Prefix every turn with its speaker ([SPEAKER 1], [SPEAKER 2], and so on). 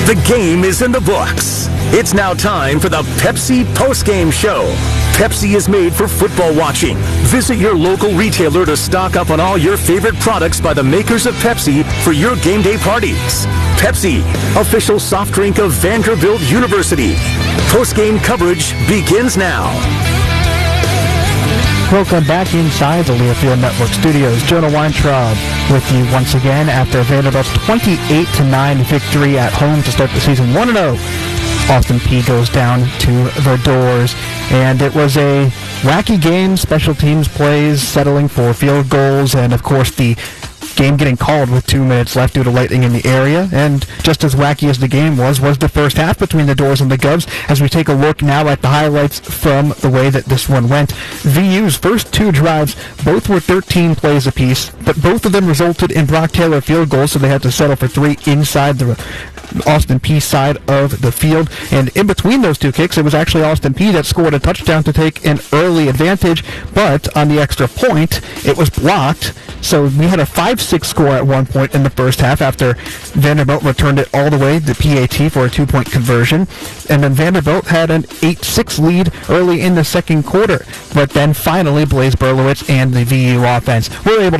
[SPEAKER 1] The game is in the books. It's now time for the Pepsi Postgame Show. Pepsi is made for football watching. Visit your local retailer to stock up on all your favorite products by the makers of Pepsi for your game day parties. Pepsi, official soft drink of Vanderbilt University. Postgame coverage begins now.
[SPEAKER 2] Welcome back inside the Learfield Network studios. Jonah Weintraub with you once again after Vanderbilt's 28-9 victory at home to start the season 1-0. Austin Peay goes down to the doors, and it was a wacky game. Special teams plays, settling for field goals, and of course the game getting called with 2 minutes left due to lightning in the area. And just as wacky as the game was the first half between the Doors and the Govs. As we take a look now at the highlights from the way that this one went, VU's first 2 drives, both were 13 plays apiece, but both of them resulted in Brock Taylor field goals, so they had to settle for 3 inside the Austin Peay side of the field. And in between those 2 kicks, it was actually Austin Peay that scored a touchdown to take an early advantage, but on the extra point, it was blocked. So we had a 5-6 score at one point in the first half after Vanderbilt returned it all the way to PAT for a 2-point conversion. And then Vanderbilt had an 8-6 lead early in the second quarter. But then finally, Blaise Berlowitz and the VU offense were able